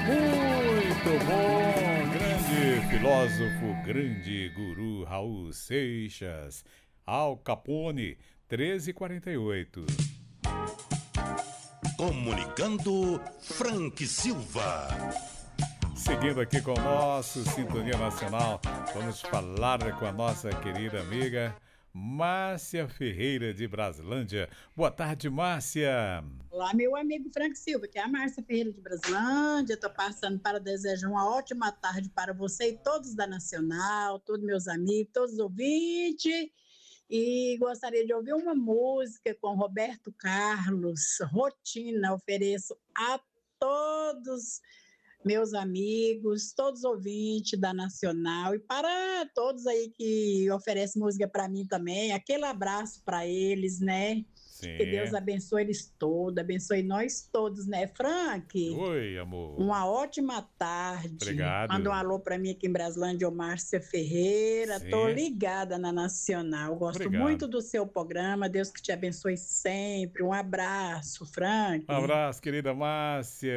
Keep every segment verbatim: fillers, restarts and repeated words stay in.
Muito bom, grande filósofo, grande guru Raul Seixas, Al Capone, treze e quarenta e oito. Comunicando Frank Silva. Seguindo aqui com o nosso Sintonia Nacional, vamos falar com a nossa querida amiga Márcia Ferreira de Braslândia. Boa tarde, Márcia. Olá, meu amigo Frank Silva, que é a Márcia Ferreira de Braslândia. Estou passando para desejar uma ótima tarde para você e todos da Nacional, todos meus amigos, todos os ouvintes. E gostaria de ouvir uma música com Roberto Carlos, Rotina. Ofereço a todos meus amigos, todos os ouvintes da Nacional e para todos aí que oferecem música para mim também, aquele abraço para eles, né? Sim. Que Deus abençoe eles todos, abençoe nós todos, né, Frank? Oi, amor. Uma ótima tarde. Obrigado. Manda um alô para mim aqui em Braslândia, ô Márcia Ferreira. Sim. Tô ligada na Nacional. Gosto Obrigado. muito do seu programa. Deus que te abençoe sempre. Um abraço, Frank. Um abraço, querida Márcia.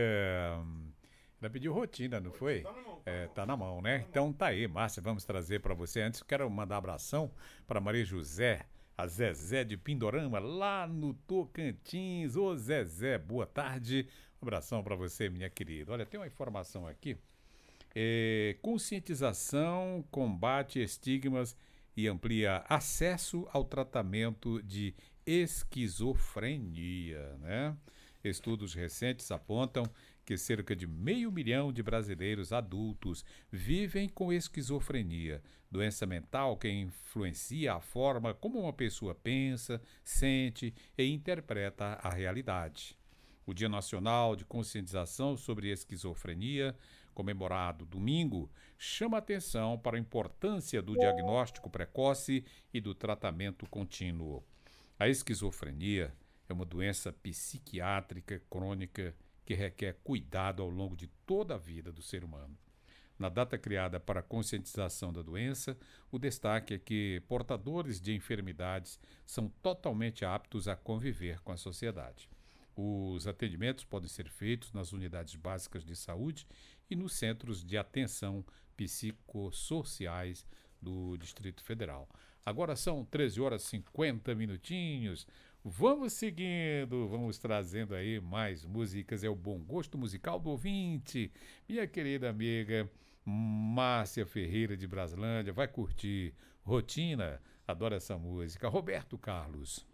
Ela pediu rotina, não foi? Tá na mão. É, tá na mão, né? Então tá aí, Márcia, vamos trazer para você. Antes, quero mandar um abração para Maria José, a Zezé de Pindorama, lá no Tocantins. Ô Zezé, boa tarde. Um abração para você, minha querida. Olha, tem uma informação aqui. É, conscientização, combate estigmas e amplia acesso ao tratamento de esquizofrenia, né? Estudos recentes apontam que cerca de meio milhão de brasileiros adultos vivem com esquizofrenia, doença mental que influencia a forma como uma pessoa pensa, sente e interpreta a realidade. O Dia Nacional de Conscientização sobre Esquizofrenia, comemorado domingo, chama atenção para a importância do diagnóstico precoce e do tratamento contínuo. A esquizofrenia é uma doença psiquiátrica crônica que requer cuidado ao longo de toda a vida do ser humano. Na data criada para a conscientização da doença, o destaque é que portadores de enfermidades são totalmente aptos a conviver com a sociedade. Os atendimentos podem ser feitos nas unidades básicas de saúde e nos centros de atenção psicossociais do Distrito Federal. Agora são treze horas e cinquenta minutinhos. Vamos seguindo, vamos trazendo aí mais músicas. É o bom gosto musical do ouvinte. Minha querida amiga Márcia Ferreira de Braslândia vai curtir Rotina. Adoro essa música. Roberto Carlos.